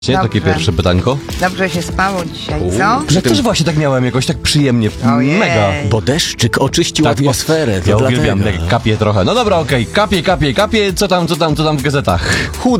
Takie Dobrze. pierwsze pytanko. Dobrze się spało dzisiaj, co? Ja też właśnie tak miałem, jakoś tak przyjemnie, Ojej. mega. Bo deszczyk oczyścił atmosferę. Ja to uwielbiam, dlatego. jak kapie trochę. No dobra, okej, kapie, co tam w gazetach?